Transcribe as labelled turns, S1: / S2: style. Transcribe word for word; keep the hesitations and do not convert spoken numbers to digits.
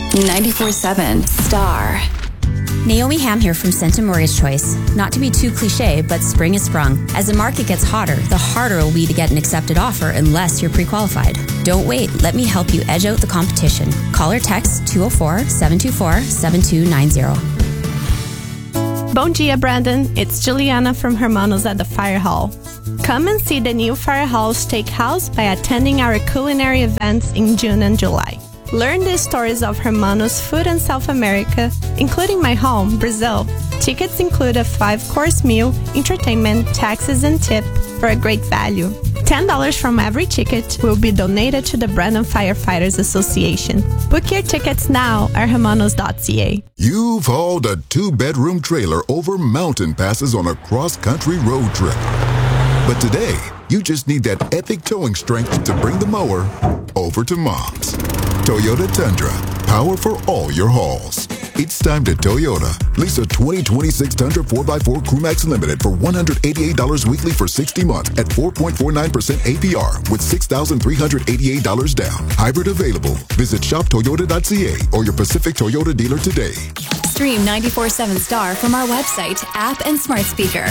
S1: ninety-four seven Star.
S2: Naomi Ham here from Senta Mortgage Choice. Not to be too cliche, but spring is sprung. As the market gets hotter, the harder it will be to get an accepted offer unless you're pre-qualified. Don't wait. Let me help you edge out the competition. Call or text two oh four, seven two four, seven two nine zero.
S3: Bom dia, Brandon. It's Juliana from Hermanos at the Fire Hall. Come and see the new Fire Hall Steakhouse by attending our culinary events in June and July. Learn the stories of Hermanos food in South America, including my home, Brazil. Tickets include a five-course meal, entertainment, taxes, and tip for a great value. ten dollars from every ticket will be donated to the Brandon Firefighters Association. Book your tickets now at hermanos dot c a.
S4: You've hauled a two-bedroom trailer over mountain passes on a cross-country road trip. But today, you just need that epic towing strength to bring the mower over to Mom's. Toyota Tundra, power for all your hauls. It's time to Toyota. Lease a twenty twenty-six Tundra four by four Crewmax Limited for one hundred eighty-eight dollars weekly for sixty months at four point four nine percent A P R with six thousand three hundred eighty-eight dollars down. Hybrid available. Visit shop toyota dot c a or your Pacific Toyota dealer today.
S1: Stream ninety-four seven Star from our website, app, and smart speaker.